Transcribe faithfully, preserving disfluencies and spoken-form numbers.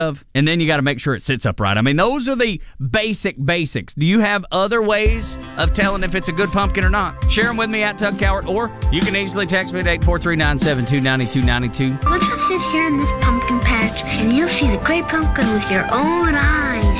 of, and then you got to make sure it sits upright. I mean, those are the basic basics. Do you have other ways of telling if it's a good pumpkin or not? Share them with me at Tug Cowart, or you can easily text me at eight four three, nine seven two, nine two nine two. Let's just sit here in this pumpkin patch, and you'll see the great pumpkin with your own eyes.